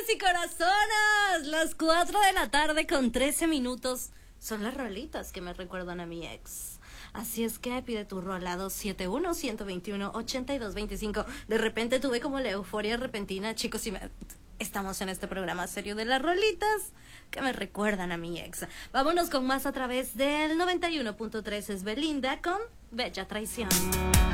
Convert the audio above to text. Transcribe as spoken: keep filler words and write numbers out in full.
y corazonas, las cuatro de la tarde con trece minutos. Son las rolitas que me recuerdan a mi ex. Así es que pide tu rola dos siete uno, uno dos uno, ocho dos dos cinco. De repente tuve como la euforia repentina, chicos, y me... estamos en este programa serio de las rolitas que me recuerdan a mi ex. Vámonos con más a través del noventa y uno punto tres. Es Belinda con Bella Traición.